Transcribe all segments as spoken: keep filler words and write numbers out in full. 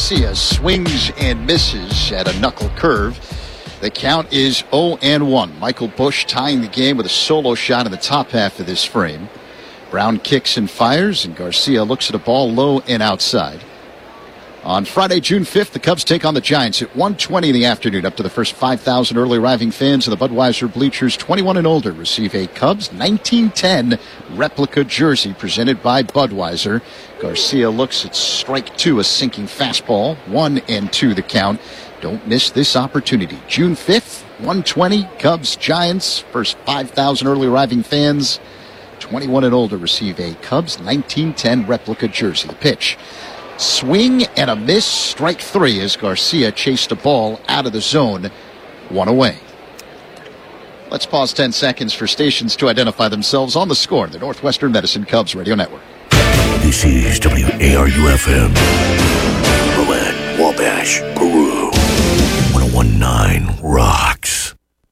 Garcia swings and misses at a knuckle curve. The count is oh and one. Michael Busch tying the game with a solo shot in the top half of this frame. Brown kicks and fires, and Garcia looks at a ball low and outside. On Friday, June fifth, the Cubs take on the Giants at one twenty in the afternoon. Up to the first five thousand early arriving fans of the Budweiser bleachers, twenty-one and older, receive a Cubs nineteen ten replica jersey presented by Budweiser. Garcia looks at strike two, a sinking fastball. One and two the count. Don't miss this opportunity. June fifth, one twenty, Cubs, Giants. First five thousand early arriving fans, twenty-one and older, receive a Cubs nineteen ten replica jersey. The pitch. Swing and a miss, strike three as Garcia chased a ball out of the zone, one away. Let's pause ten seconds for stations to identify themselves on the score. The Northwestern Medicine Cubs Radio Network. This is W A R U F M. Berlin, Wabash, Peru. one oh one point nine rocks.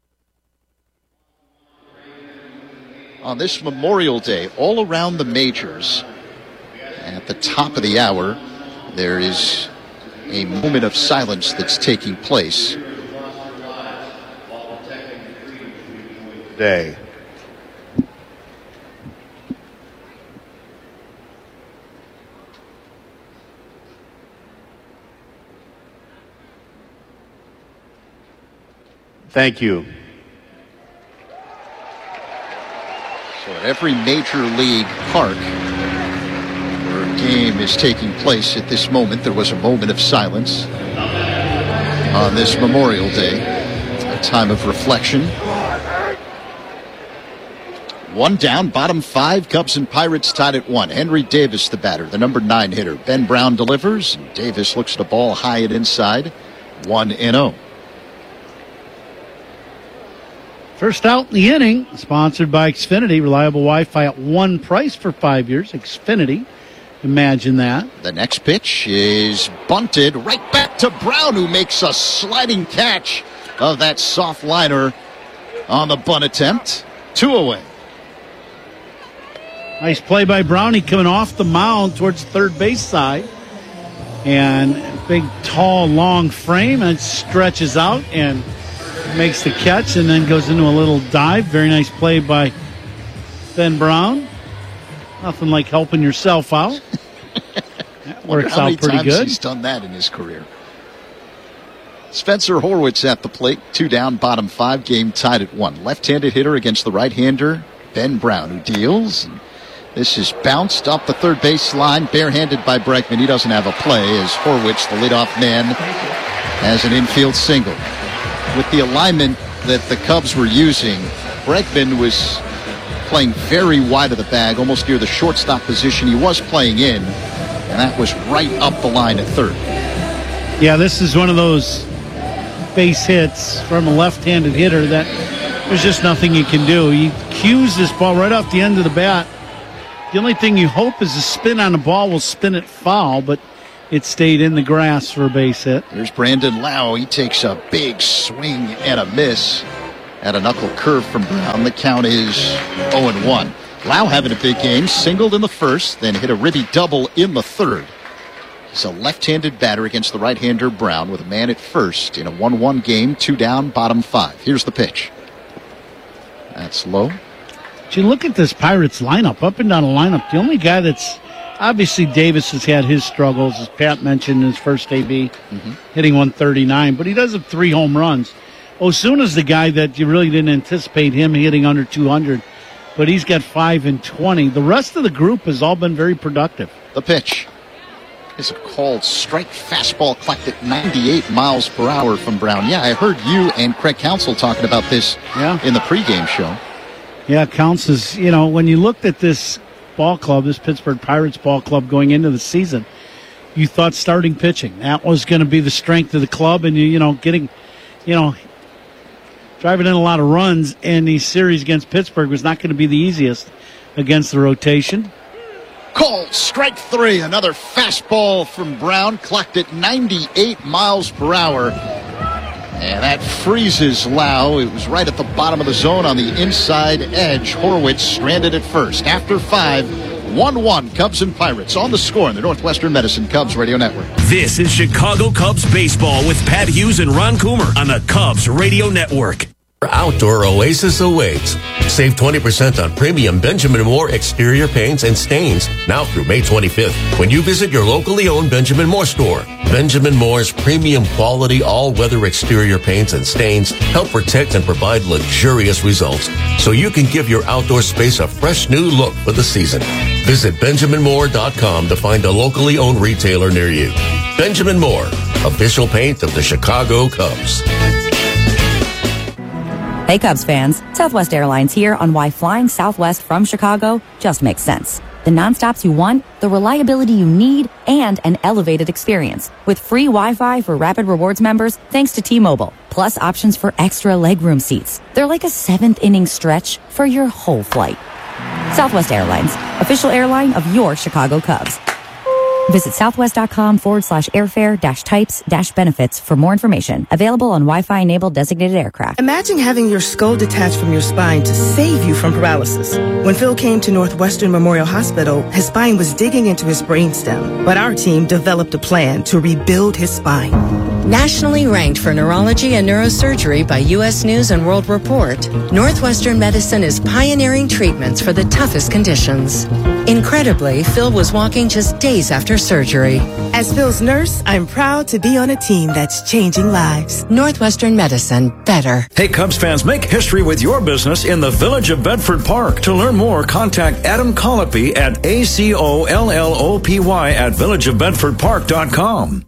On this Memorial Day, all around the majors, at the top of the hour, there is a moment of silence that's taking place. Day. Thank you. So at every major league park where a game is taking place at this moment, there was a moment of silence on this Memorial Day, a time of reflection. One down, bottom five, Cubs and Pirates tied at one. Henry Davis, the batter, the number nine hitter. Ben Brown delivers, and Davis looks at a ball high and inside. one and oh. First out in the inning, sponsored by Xfinity. Reliable Wi-Fi at one price for five years. Xfinity. Imagine that. The next pitch is bunted right back to Brown, who makes a sliding catch of that soft liner on the bunt attempt. Two away. Nice play by Brownie coming off the mound towards the third base side. And big, tall, long frame, and stretches out and makes the catch and then goes into a little dive. Very nice play by Ben Brown. Nothing like helping yourself out. That works out pretty times good. He's done that in his career. Spencer Horwitz at the plate. Two down, bottom five. Game tied at one. Left-handed hitter against the right-hander, Ben Brown, who deals. And this is bounced up the third base line, barehanded by Bregman. He doesn't have a play as Horwitz, the leadoff man, has an infield single. With the alignment that the Cubs were using, Bregman was playing very wide of the bag, almost near the shortstop position he was playing in, and that was right up the line at third. Yeah, this is one of those base hits from a left-handed hitter that there's just nothing you can do. He cues this ball right off the end of the bat. The only thing you hope is the spin on the ball will spin it foul, but it stayed in the grass for a base hit. Here's Brandon Lau. He takes a big swing and a miss at a knuckle curve from Brown. The count is oh and one. Lau having a big game. Singled in the first, then hit a ribby double in the third. He's a left-handed batter against the right-hander Brown with a man at first in a one one game. Two down, bottom five. Here's the pitch. That's low. But you look at this Pirates lineup, up and down the lineup. The only guy that's obviously Davis has had his struggles, as Pat mentioned in his first A B, mm-hmm. hitting one thirty-nine, but he does have three home runs. Osuna's the guy that you really didn't anticipate him hitting under two hundred, but he's got five and twenty. The rest of the group has all been very productive. The pitch is a called strike fastball, clocked at ninety-eight miles per hour from Brown. Yeah, I heard you and Craig Counsell talking about this yeah. in the pregame show. Yeah, Counts is, you know, when you looked at this ball club, this Pittsburgh Pirates ball club going into the season, you thought starting pitching. That was going to be the strength of the club, and, you, you know, getting, you know, driving in a lot of runs in the series against Pittsburgh was not going to be the easiest against the rotation. Called strike three. Another fastball from Brown, clocked at ninety-eight miles per hour. And that freezes Lau. It was right at the bottom of the zone on the inside edge. Horwitz stranded at first. After five, one one, Cubs and Pirates on the score in the Northwestern Medicine Cubs Radio Network. This is Chicago Cubs baseball with Pat Hughes and Ron Coomer on the Cubs Radio Network. Outdoor Oasis awaits. Save twenty percent on premium Benjamin Moore exterior paints and stains now through May twenty-fifth when you visit your locally owned Benjamin Moore store. Benjamin Moore's premium quality all-weather exterior paints and stains help protect and provide luxurious results so you can give your outdoor space a fresh new look for the season. Visit benjamin moore dot com to find a locally owned retailer near you. Benjamin Moore, official paint of the Chicago Cubs. Hey Cubs fans, Southwest Airlines here on why flying Southwest from Chicago just makes sense. The nonstops you want, the reliability you need, and an elevated experience. With free Wi-Fi for Rapid Rewards members thanks to T-Mobile, plus options for extra legroom seats. They're like a seventh inning stretch for your whole flight. Southwest Airlines, official airline of your Chicago Cubs. Visit southwest.com forward slash airfare dash types dash benefits for more information. Available on Wi-Fi enabled designated aircraft. Imagine having your skull detached from your spine to save you from paralysis. When Phil came to Northwestern Memorial Hospital, his spine was digging into his brainstem, but our team developed a plan to rebuild his spine. Nationally ranked for neurology and neurosurgery by U S News and World Report, Northwestern Medicine is pioneering treatments for the toughest conditions. Incredibly, Phil was walking just days after surgery. As Phil's nurse, I'm proud to be on a team that's changing lives. Northwestern Medicine, better. Hey, Cubs fans, make history with your business in the Village of Bedford Park. To learn more, contact Adam Colopy at A C O L L O P Y at village of bedford park dot com.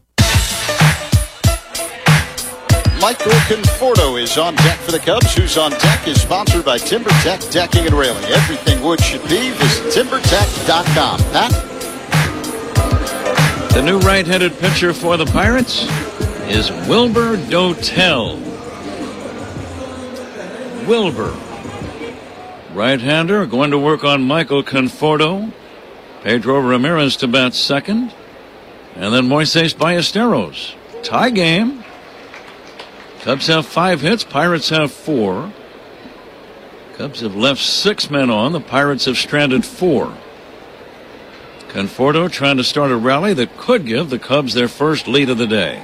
Michael Conforto is on deck for the Cubs. Who's on Deck is sponsored by TimberTech Decking and Railing. Everything wood should be. Visit timber tech dot com. Pat? The new right-handed pitcher for the Pirates is Wilber Dotel. Wilber, right-hander, going to work on Michael Conforto. Pedro Ramirez to bat second. And then Moises Ballesteros. Tie game. Cubs have five hits. Pirates have four. Cubs have left six men on. The Pirates have stranded four. Conforto trying to start a rally that could give the Cubs their first lead of the day.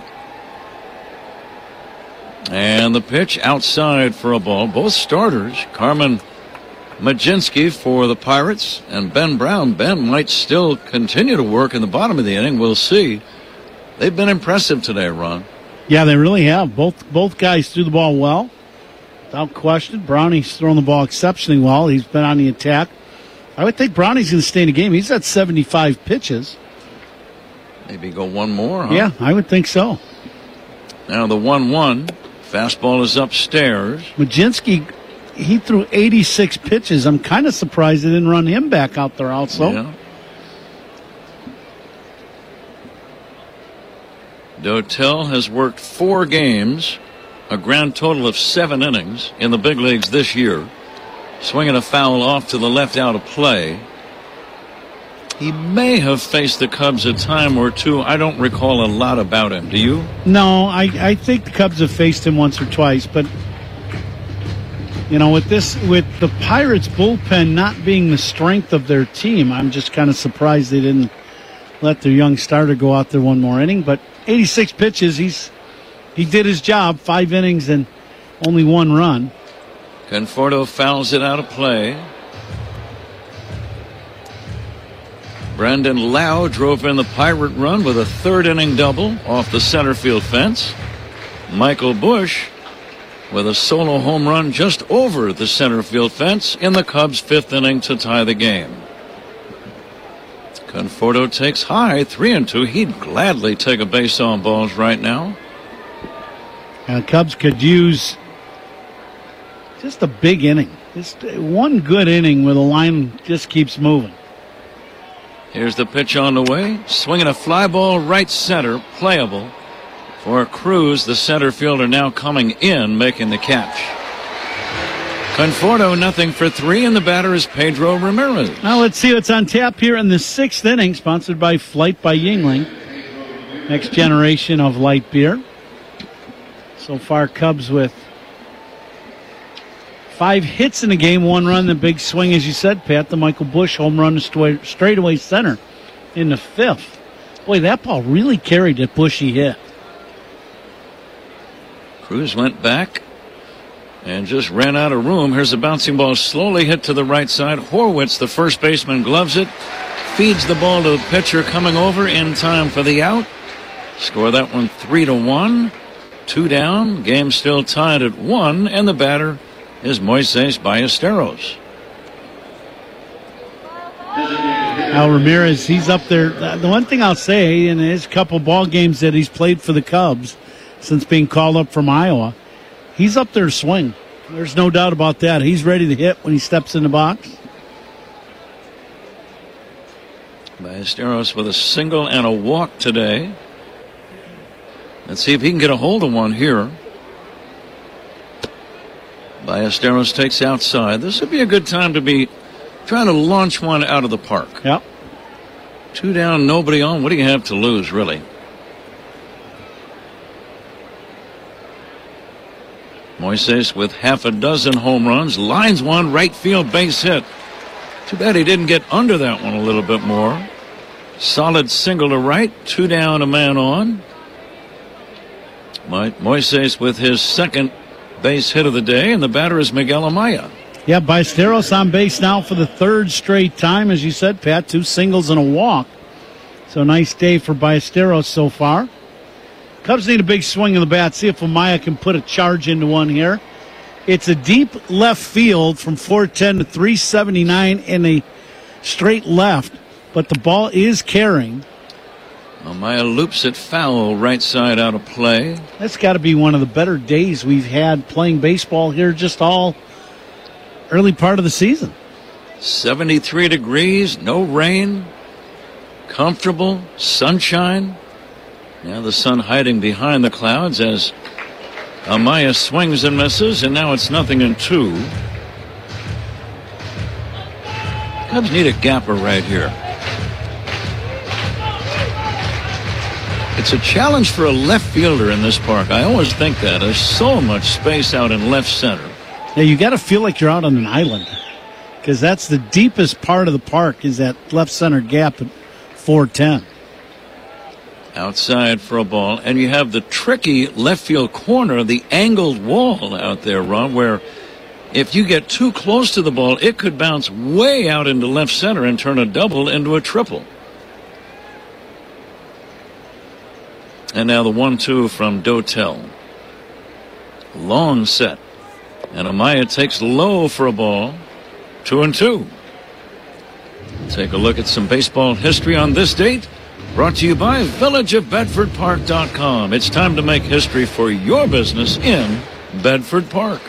And the pitch outside for a ball. Both starters, Carmen Mlodzinski for the Pirates and Ben Brown. Ben might still continue to work in the bottom of the inning. We'll see. They've been impressive today, Ron. Yeah, they really have. Both both guys threw the ball well, without question. Brownie's thrown the ball exceptionally well. He's been on the attack. I would think Brownie's going to stay in the game. He's at seventy-five pitches. Maybe go one more, huh? Yeah, I would think so. Now the one one. Fastball is upstairs. Mlodzinski, he threw eighty-six pitches. I'm kind of surprised they didn't run him back out there also. Yeah. Dotel has worked four games, a grand total of seven innings in the big leagues this year. Swinging a foul off to the left out of play. He may have faced the Cubs a time or two. I don't recall a lot about him. Do you? No, I, I think the Cubs have faced him once or twice, but you know, with this, with the Pirates bullpen not being the strength of their team, I'm just kind of surprised they didn't let their young starter go out there one more inning. But eighty-six pitches, he's he did his job, five innings and only one run. Conforto fouls it out of play. Brandon Lau drove in the Pirate run with a third inning double off the center field fence. Michael Busch with a solo home run just over the center field fence in the Cubs' fifth inning to tie the game. Conforto takes high, three and two. He'd gladly take a base on balls right now. And the Cubs could use just a big inning. Just one good inning where the line just keeps moving. Here's the pitch on the way. Swinging a fly ball right center. Playable for Cruz. The center fielder now coming in, making the catch. Conforto nothing for three, and the batter is Pedro Ramirez. Now let's see what's on tap here in the sixth inning, sponsored by Flight by Yuengling. Next generation of light beer. So far, Cubs with Five hits in the game, one run, the big swing, as you said, Pat, the Michael Busch home run to straightaway center in the fifth. Boy, that ball really carried that Bushy hit. Cruz went back and just ran out of room. Here's a bouncing ball slowly hit to the right side. Horwitz, the first baseman, gloves it, feeds the ball to the pitcher coming over in time for the out. Score that one three to one. Two down. Game still tied at one, and the batter is Moises Ballesteros. Al Ramirez, he's up there. The one thing I'll say in his couple ball games that he's played for the Cubs since being called up from Iowa, he's up there to swing. There's no doubt about that. He's ready to hit when he steps in the box. Ballesteros with a single and a walk today. Let's see if he can get a hold of one here. Ballesteros takes outside. This would be a good time to be trying to launch one out of the park. Yep. Two down, nobody on. What do you have to lose, really? Moises with half a dozen home runs. Lines one, right field base hit. Too bad he didn't get under that one a little bit more. Solid single to right. Two down, a man on. Moises with his second base hit of the day, and the batter is Miguel Amaya. Yeah, Ballesteros on base now for the third straight time, as you said, Pat. Two singles and a walk. So nice day for Ballesteros so far. Cubs need a big swing of the bat. See if Amaya can put a charge into one here. It's a deep left field from four ten to three seventy-nine in a straight left, but the ball is carrying. Amaya loops it foul, right side out of play. That's got to be one of the better days we've had playing baseball here just all early part of the season. seventy-three degrees, no rain, comfortable, sunshine. Now the sun hiding behind the clouds as Amaya swings and misses, and now it's nothing in two. Cubs need a gapper right here. It's a challenge for a left fielder in this park. I always think that. There's so much space out in left center. Yeah, you got to feel like you're out on an island because that's the deepest part of the park is that left center gap at four ten. Outside for a ball, and you have the tricky left field corner, the angled wall out there, Ron, where if you get too close to the ball, it could bounce way out into left center and turn a double into a triple. And now the one two from Dotel. Long set. And Amaya takes low for a ball. Two and two. Take a look at some baseball history on this date. Brought to you by Village of Bedford Park dot com. It's time to make history for your business in Bedford Park.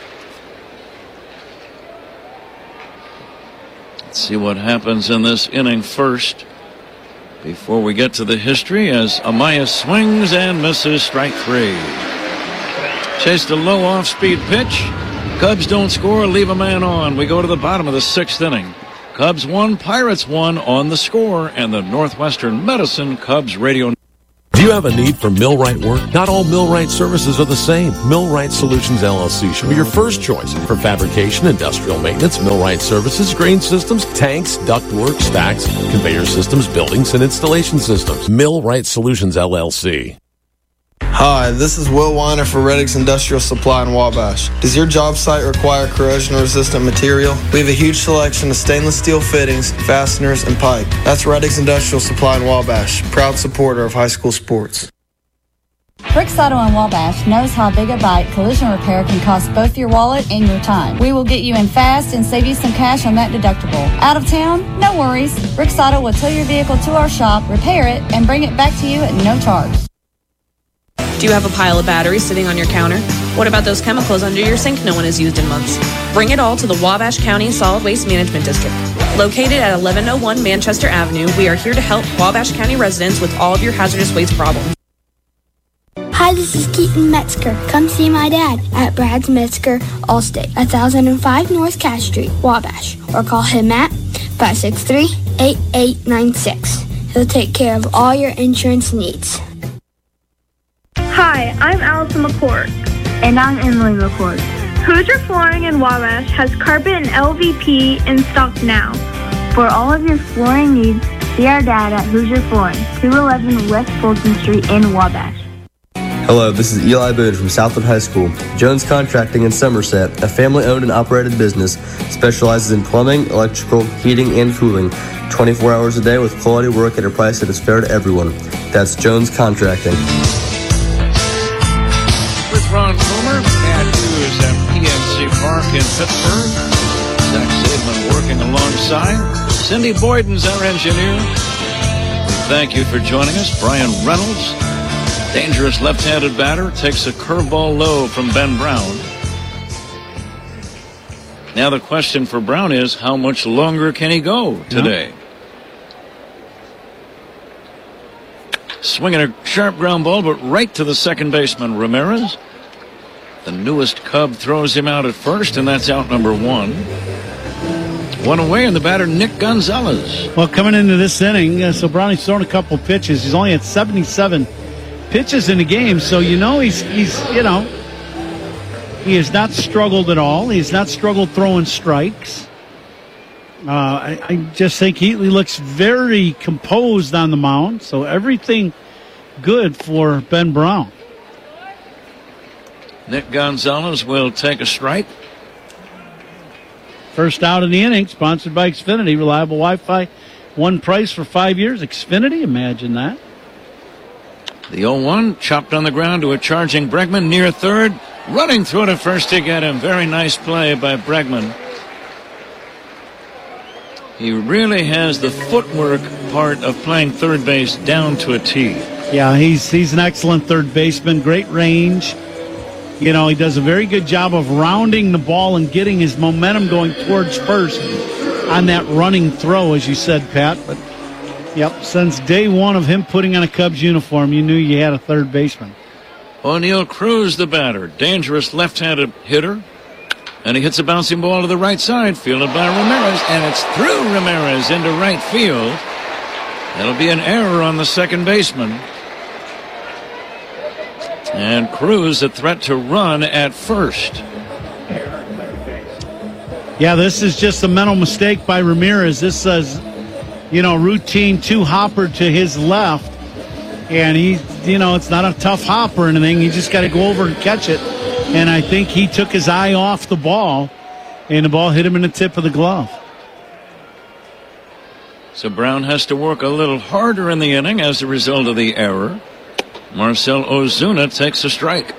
Let's see what happens in this inning first before we get to the history as Amaya swings and misses strike three. Chased a low off-speed pitch. Cubs don't score, leave a man on. We go to the bottom of the sixth inning. Cubs one, Pirates one on the score, and the Northwestern Medicine Cubs radio. Do you have a need for millwright work? Not all millwright services are the same. Millwright Solutions L L C should be your first choice for fabrication, industrial maintenance, millwright services, grain systems, tanks, ductwork, stacks, conveyor systems, buildings, and installation systems. Millwright Solutions L L C. Hi, this is Will Weiner for Reddix Industrial Supply in Wabash. Does your job site require corrosion-resistant material? We have a huge selection of stainless steel fittings, fasteners, and pipe. That's Reddix Industrial Supply in Wabash, proud supporter of high school sports. Bricks Auto in Wabash knows how Big a Bite collision repair can cost both your wallet and your time. We will get you in fast and save you some cash on that deductible. Out of town? No worries. Bricks Auto will tow your vehicle to our shop, repair it, and bring it back to you at no charge. Do you have a pile of batteries sitting on your counter? What about those chemicals under your sink no one has used in months? Bring it all to the Wabash County Solid Waste Management District. Located at eleven oh one Manchester Avenue, we are here to help Wabash County residents with all of your hazardous waste problems. Hi, this is Keaton Metzger. Come see my dad at Brad's Metzger Allstate, one thousand five North Cass Street, Wabash, or call him at five six three, eight eight nine six. He'll take care of all your insurance needs. Hi, I'm Allison McCourt. And I'm Emily McCourt. Hoosier Flooring in Wabash has carpet and L V P in stock now. For all of your flooring needs, see our dad at Hoosier Flooring, two eleven West Fulton Street in Wabash. Hello, this is Eli Boone from Southwood High School. Jones Contracting in Somerset, a family-owned and operated business, specializes in plumbing, electrical, heating, and cooling, twenty-four hours a day with quality work at a price that is fair to everyone. That's Jones Contracting. With Ron Boomer at news at P N C Park in Pittsburgh. Zach Saban working alongside. Cindy Boyden's our engineer. We thank you for joining us. Brian Reynolds, dangerous left-handed batter, takes a curveball low from Ben Brown. Now the question for Brown is, how much longer can he go today? Yeah. Swinging a sharp ground ball, but right to the second baseman, Ramirez. The newest Cub throws him out at first, and that's out number one. One away, and the batter, Nick Gonzalez. Well, coming into this inning, uh, so Brownie's thrown a couple pitches. He's only at seventy-seven pitches in the game, so you know he's, he's you know, he has not struggled at all. He has not struggled throwing strikes. Uh, I, I just think he, he looks very composed on the mound, so everything good for Ben Brown. Nick Gonzalez will take a strike. First out of the inning, sponsored by Xfinity. Reliable Wi-Fi, one price for five years. Xfinity, imagine that. The oh one chopped on the ground to a charging Bregman near third. Running through to first to get him. Very nice play by Bregman. He really has the footwork part of playing third base down to a T. Yeah, he's he's an excellent third baseman. Great range. You know, he does a very good job of rounding the ball and getting his momentum going towards first on that running throw, as you said, Pat. But, yep, since day one of him putting on a Cubs uniform, you knew you had a third baseman. O'Neill Cruz, the batter. Dangerous left-handed hitter. And he hits a bouncing ball to the right side, fielded by Ramirez. And it's through Ramirez into right field. That'll be an error on the second baseman. And Cruz a threat to run at first. Yeah, this is just a mental mistake by Ramirez. This says, you know, routine two hopper to his left. And he, you know, it's not a tough hop or anything. You just got to go over and catch it. And I think he took his eye off the ball, and the ball hit him in the tip of the glove. So Brown has to work a little harder in the inning as a result of the error. Marcell Ozuna takes a strike.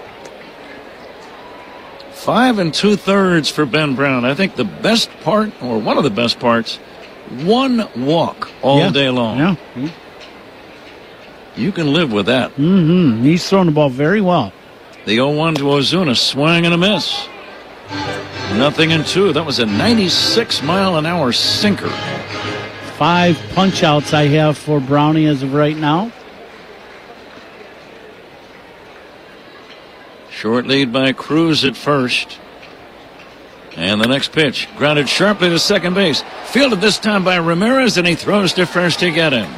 Five and two-thirds for Ben Brown. I think the best part, or one of the best parts, one walk all yeah. day long. Yeah. You can live with that. Mm-hmm. He's throwing the ball very well. The oh one to Ozuna, swing and a miss. Nothing in two. That was a ninety-six mile an hour sinker. Five punch-outs I have for Brownie as of right now. Short lead by Cruz at first. And the next pitch, grounded sharply to second base. Fielded this time by Ramirez, and he throws to first to get him.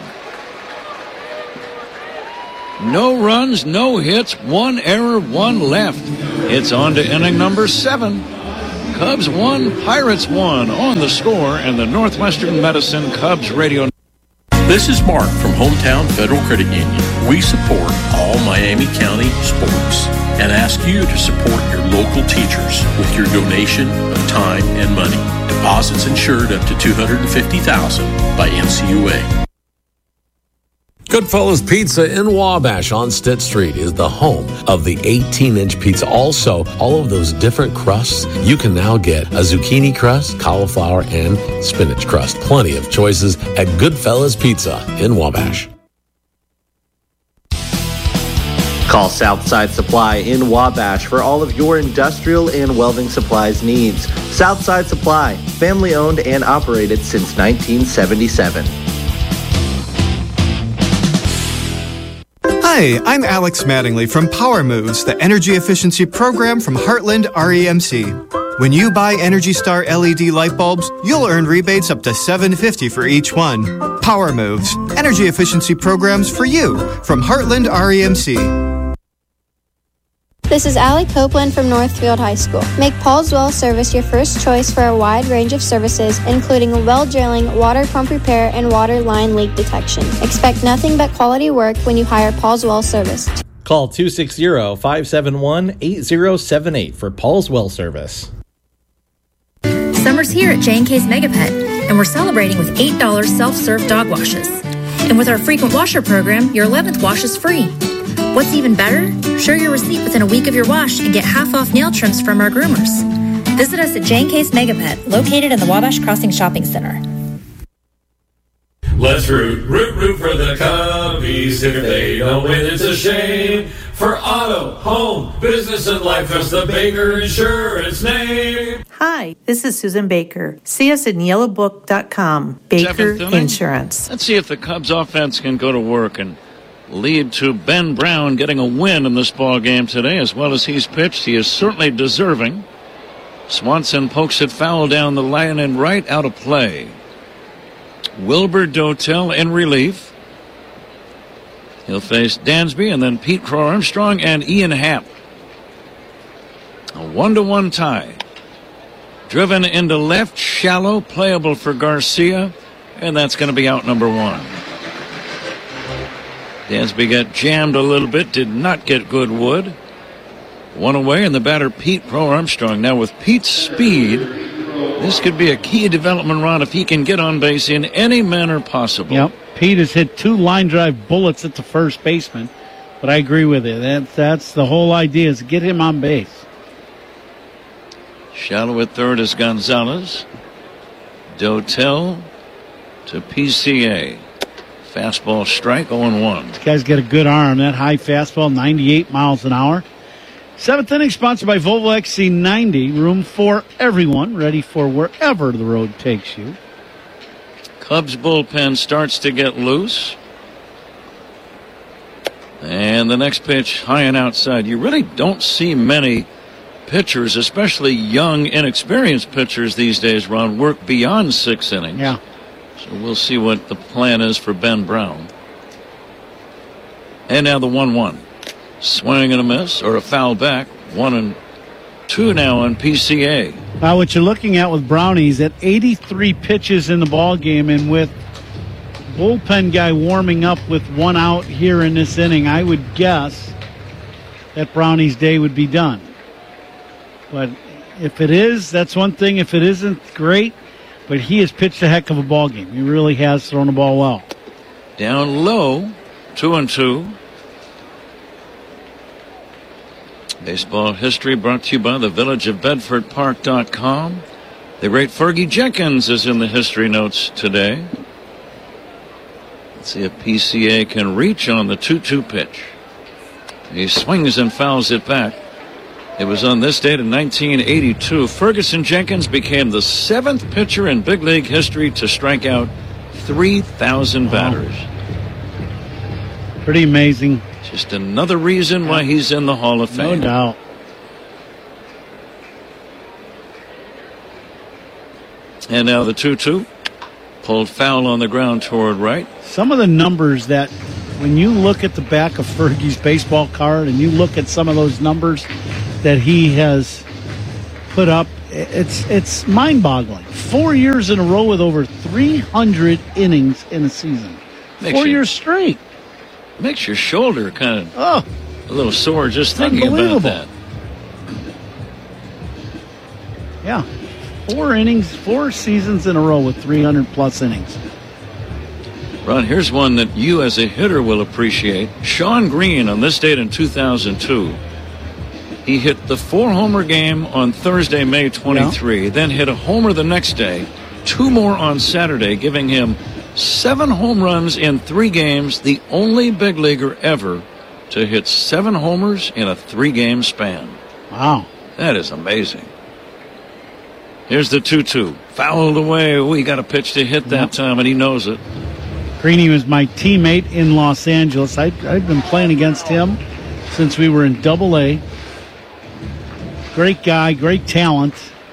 No runs, no hits, one error, one left. It's on to inning number seven. Cubs one, Pirates one on the score, and the Northwestern Medicine Cubs radio. This is Mark from Hometown Federal Credit Union. We support all Miami County sports and ask you to support your local teachers with your donation of time and money. Deposits insured up to two hundred fifty thousand dollars by N C U A. Goodfellas Pizza in Wabash on Stitt Street is the home of the eighteen inch pizza. Also, all of those different crusts. You can now get a zucchini crust, cauliflower, and spinach crust. Plenty of choices at Goodfellas Pizza in Wabash. Call Southside Supply in Wabash for all of your industrial and welding supplies needs. Southside Supply, family owned and operated since nineteen seventy-seven. Hi, I'm Alex Mattingly from Power Moves, the energy efficiency program from Heartland R E M C. When you buy Energy Star L E D light bulbs, you'll earn rebates up to seven hundred fifty dollars for each one. Power Moves, energy efficiency programs for you from Heartland R E M C. This is Allie Copeland from Northfield High School. Make Paul's Well Service your first choice for a wide range of services, including well drilling, water pump repair, and water line leak detection. Expect nothing but quality work when you hire Paul's Well Service. Call two six zero, five seven one, eight zero seven eight for Paul's Well Service. Summer's here at J and K's Megapet, and we're celebrating with eight dollars self-serve dog washes. And with our frequent washer program, your eleventh wash is free. What's even better? Show your receipt within a week of your wash and get half off nail trims from our groomers. Visit us at J and K's Megapet, located in the Wabash Crossing Shopping Center. Let's root, root, root for the Cubbies. If they don't win, it's a shame. For auto, home, business, and life, trust the Baker Insurance name. Hi, this is Susan Baker. See us at yellow book dot com. Baker Insurance. Let's see if the Cubs offense can go to work and lead to Ben Brown getting a win in this ball game today. As well as he's pitched, he is certainly deserving. Swanson pokes it foul down the line and right, out of play. Wilbur Dotel in relief. He'll face Dansby and then Pete Crow Armstrong and Ian Happ. A one-to-one tie. Driven into left, shallow, playable for Garcia, and that's going to be out number one. Dansby got jammed a little bit, did not get good wood. One away, and the batter Pete Crow Armstrong. Now with Pete's speed, this could be a key development run if he can get on base in any manner possible. Yep. Pete has hit two line drive bullets at the first baseman, but I agree with you. That, that's the whole idea, is get him on base. Shallow at third is Gonzalez. Dotel to P C A. Fastball strike, oh and one. This guy's got a good arm. That high fastball, ninety-eight miles an hour. Seventh inning sponsored by Volvo X C ninety. Room for everyone, ready for wherever the road takes you. Cubs bullpen starts to get loose. And the next pitch high and outside. You really don't see many pitchers, especially young, inexperienced pitchers these days, Ron, work beyond six innings. Yeah. So we'll see what the plan is for Ben Brown. And now the one one. Swing and a miss, or a foul back. One and two now on P C A. Now what you're looking at with Brownie's at eighty-three pitches in the ball game, and with bullpen guy warming up with one out here in this inning, I would guess that Brownie's day would be done. But if it is, that's one thing. If it isn't, great. But he has pitched a heck of a ball game. He really has thrown the ball well. Down low, two and two. Baseball history brought to you by the Village of Bedford Park dot com. The great Fergie Jenkins is in the history notes today. Let's see if P C A can reach on the two two pitch. He swings and fouls it back. It was on this date in nineteen eighty-two. Ferguson Jenkins became the seventh pitcher in big league history to strike out three thousand batters. Wow. Pretty amazing. Just another reason why he's in the Hall of Fame. No doubt. And now the two two. Pulled foul on the ground toward right. Some of the numbers that, when you look at the back of Fergie's baseball card and you look at some of those numbers that he has put up, it's it's mind-boggling. Four years in a row with over three hundred innings in a season. Makes Four you, years straight. Makes your shoulder kind of oh, a little sore just thinking about that. Yeah. Four innings, four seasons in a row with three hundred plus innings. Ron, here's one that you as a hitter will appreciate. Sean Green on this date in two thousand two. He hit the four-homer game on Thursday, May twenty-third, yeah. Then hit a homer the next day, two more on Saturday, giving him seven home runs in three games, the only big leaguer ever to hit seven homers in a three-game span. Wow. That is amazing. Here's the two two. Fouled away. We got a pitch to hit that time, and he knows it. Greeny was my teammate in Los Angeles. I, I've been playing against him since we were in Double A. Great guy, great talent.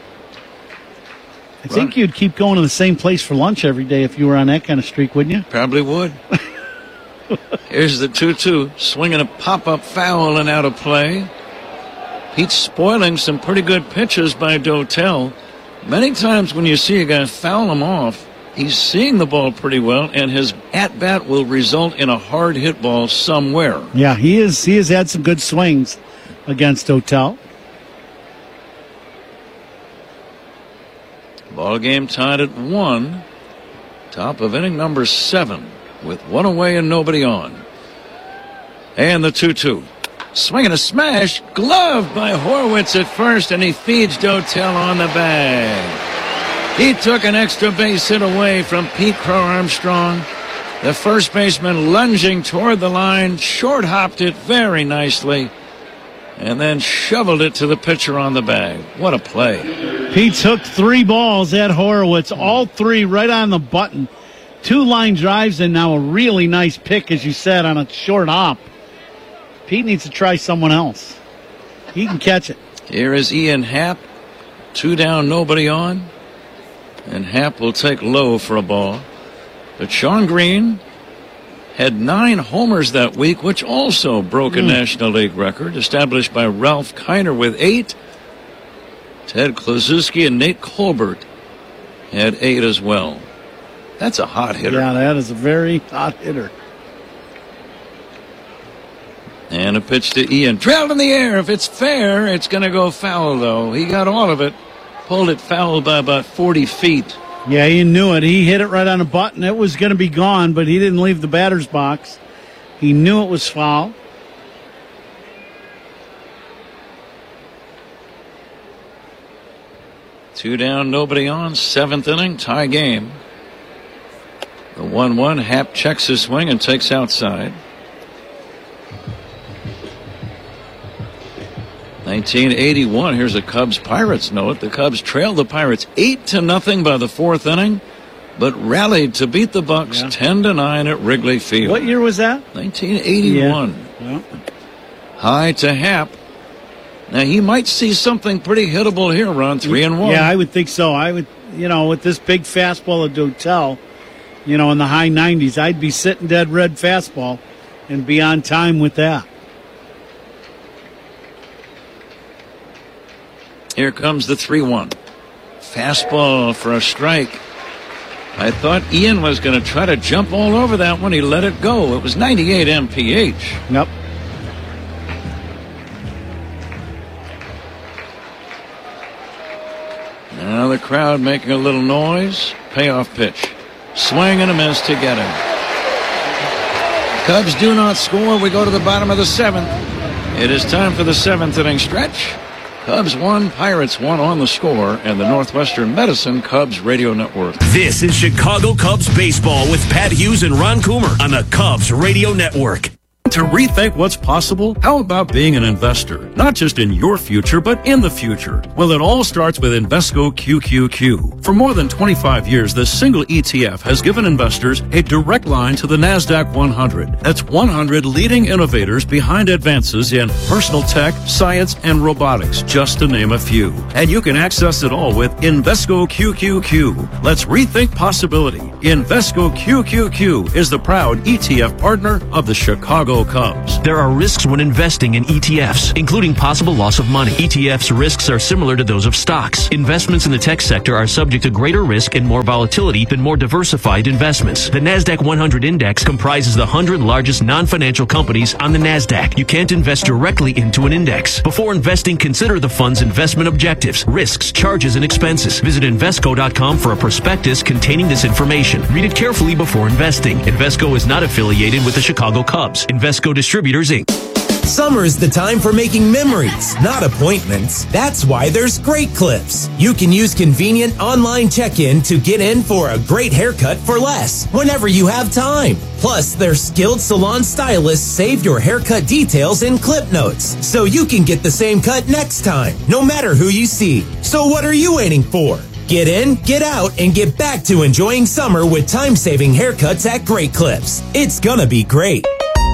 I think you'd keep going to the same place for lunch every day if you were on that kind of streak, wouldn't you? Probably would. Here's the two two. Swinging a pop-up foul and out of play. Pete's spoiling some pretty good pitches by Dotel. Many times when you see a guy foul him off, he's seeing the ball pretty well, and his at-bat will result in a hard hit ball somewhere. Yeah, he is. He has had some good swings against Dotel. Ball game tied at one. Top of inning number seven with one away and nobody on. And the two two. Swing and a smash. Gloved by Horwitz at first, and he feeds Dotel on the bag. He took an extra base hit away from Pete Crow Armstrong. The first baseman lunging toward the line, short hopped it very nicely, and then shoveled it to the pitcher on the bag. What a play. Pete took three balls at Horowitz, all three right on the button. Two line drives and now a really nice pick, as you said, on a short hop. Pete needs to try someone else. He can catch it. Here is Ian Happ. Two down, nobody on. And Happ will take low for a ball. But Sean Green had nine homers that week, which also broke a mm. National League record established by Ralph Kiner with eight. Ted Kluszewski and Nate Colbert had eight as well. That's a hot hitter. Yeah, that is a very hot hitter. And a pitch to Ian. Trailed in the air. If it's fair, it's going to go foul, though. He got all of it. Pulled it foul by about forty feet. Yeah, he knew it. He hit it right on the button. It was going to be gone, but he didn't leave the batter's box. He knew it was foul. Two down, nobody on. Seventh inning, tie game. The one one. Happ checks his swing and takes outside. nineteen eighty-one. Here's a Cubs Pirates note. The Cubs trailed the Pirates eight to nothing by the fourth inning, but rallied to beat the Bucks yeah. ten to nine at Wrigley Field. What year was that? nineteen eighty-one. Yeah. Yeah. High to Happ. Now he might see something pretty hittable here, Ron. Three and one. Yeah, I would think so. I would, you know, with this big fastball of Dotel, you know, in the high nineties, I'd be sitting dead red fastball and be on time with that. Here comes the three one. Fastball for a strike. I thought Ian was going to try to jump all over that one. He let it go. It was ninety-eight M P H. Yep. Now the crowd making a little noise. Payoff pitch. Swing and a miss to get him. Cubs do not score. We go to the bottom of the seventh. It is time for the seventh inning stretch. Cubs one, Pirates one on the score, and the Northwestern Medicine Cubs Radio Network. This is Chicago Cubs baseball with Pat Hughes and Ron Coomer on the Cubs Radio Network. To rethink what's possible, how about being an investor? Not just in your future, but in the future. Well, it all starts with Invesco Q Q Q. For more than twenty-five years, this single E T F has given investors a direct line to the NASDAQ one hundred. That's one hundred leading innovators behind advances in personal tech, science, and robotics, just to name a few. And you can access it all with Invesco Q Q Q. Let's rethink possibility. Invesco Q Q Q is the proud E T F partner of the Chicago Cubs. There are risks when investing in E T Fs, including possible loss of money. E T Fs' risks are similar to those of stocks. Investments in the tech sector are subject to greater risk and more volatility than more diversified investments. The NASDAQ one hundred index comprises the one hundred largest non-financial companies on the NASDAQ. You can't invest directly into an index. Before investing, consider the fund's investment objectives, risks, charges, and expenses. Visit Invesco dot com for a prospectus containing this information. Read it carefully before investing. Invesco is not affiliated with the Chicago Cubs. Invesco Distributors, Incorporated. Summer is the time for making memories, not appointments. That's why there's Great Clips. You can use convenient online check-in to get in for a great haircut for less, whenever you have time. Plus, their skilled salon stylists save your haircut details in clip notes, so you can get the same cut next time, no matter who you see. So what are you waiting for? Get in, get out, and get back to enjoying summer with time-saving haircuts at Great Clips. It's gonna be great.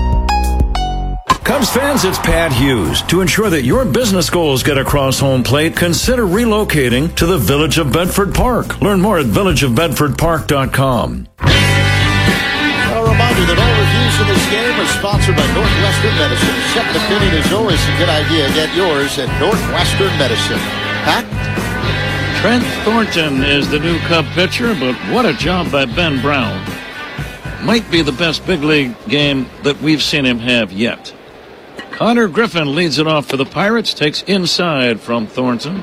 Cubs fans, it's Pat Hughes. To ensure that your business goals get across home plate, consider relocating to the Village of Bedford Park. Learn more at village of bedford park dot com. Well, we're about reminder that all reviews in this game are sponsored by Northwestern Medicine. A second opinion is always a good idea. Get yours at Northwestern Medicine. Pat? Trent Thornton is the new Cub pitcher, but what a job by Ben Brown. Might be the best big league game that we've seen him have yet. Connor Griffin leads it off for the Pirates, takes inside from Thornton.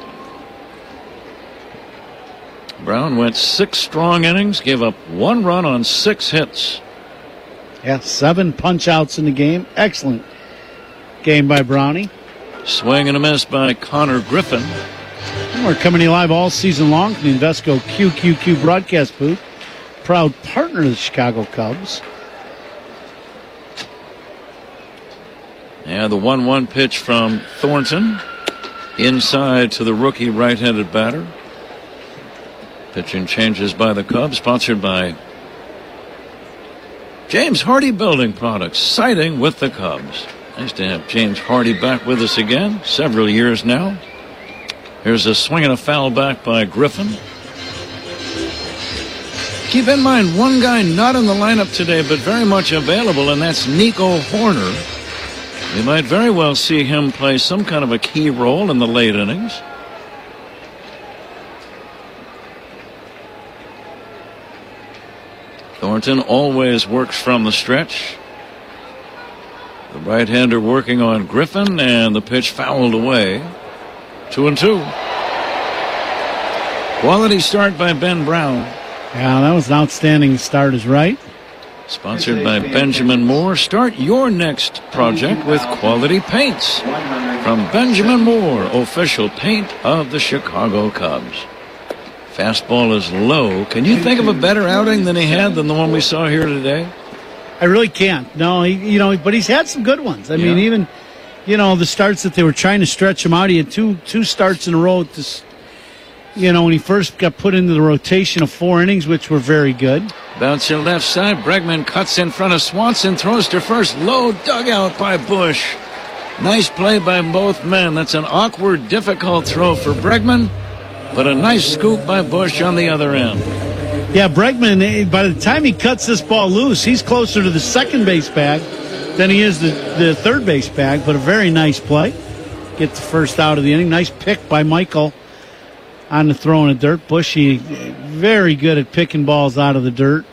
Brown went six strong innings, gave up one run on six hits. Yeah, seven punch-outs in the game. Excellent game by Brownie. Swing and a miss by Connor Griffin. And we're coming to you live all season long from the Invesco Q Q Q broadcast booth. Proud partner of the Chicago Cubs. Yeah, the one one pitch from Thornton. Inside to the rookie right-handed batter. Pitching changes by the Cubs, sponsored by James Hardy Building Products, siding with the Cubs. Nice to have James Hardy back with us again, several years now. Here's a swing and a foul back by Griffin. Keep in mind, one guy not in the lineup today, but very much available, and that's Nico Horner. You might very well see him play some kind of a key role in the late innings. Thornton always works from the stretch. The right-hander working on Griffin, and the pitch fouled away. Two and two. Quality start by Ben Brown. Yeah, that was an outstanding start, is right. Sponsored by Benjamin Moore. Start your next project with quality paints from Benjamin Moore, official paint of the Chicago Cubs. Fastball is low. Can you think of a better outing than he had than the one we saw here today? I really can't. No, he, you know, but he's had some good ones. I Yeah. mean, even, you know, the starts that they were trying to stretch him out. He had two two starts in a row. This, you know, when he first got put into the rotation of four innings, which were very good. Bouncing left side. Bregman cuts in front of Swanson. Throws to first. Low dugout by Bush. Nice play by both men. That's an awkward, difficult throw for Bregman, but a nice scoop by Bush on the other end. Yeah, Bregman, by the time he cuts this ball loose, he's closer to the second base bag than he is the, the third base bag, but a very nice play. Gets the first out of the inning. Nice pick by Michael on the throw in the dirt. Bushy, very good at picking balls out of the dirt.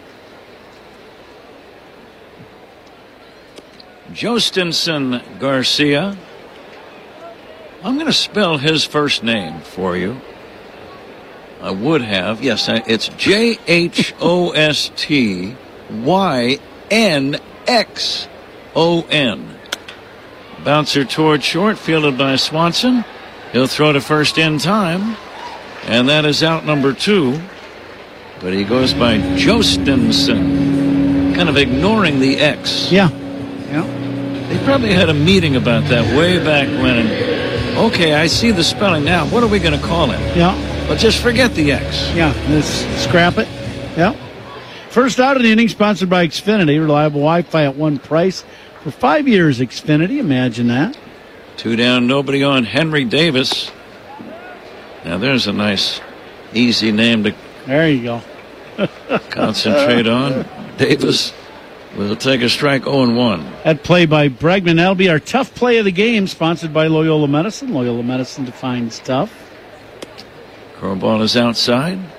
Jostinson Garcia. I'm going to spell his first name for you. I would have. Yes, it's J H O S T Y N X O N. Bouncer toward short, fielded by Swanson. He'll throw to first in time. And that is out number two. But he goes by Jostinson. Kind of ignoring the X. Yeah. Yeah. They probably had a meeting about that way back when. And, okay, I see the spelling now. What are we going to call it? Yeah. But just forget the X. Yeah, let's scrap it. Yeah. First out of the inning, sponsored by Xfinity. Reliable Wi-Fi at one price for five years. Xfinity, imagine that. Two down, nobody on. Henry Davis. Now there's a nice, easy name to there you go. concentrate on. Davis will take a strike oh and one. That play by Bregman. That'll be our tough play of the game, sponsored by Loyola Medicine. Loyola Medicine defines tough. Curveball is outside.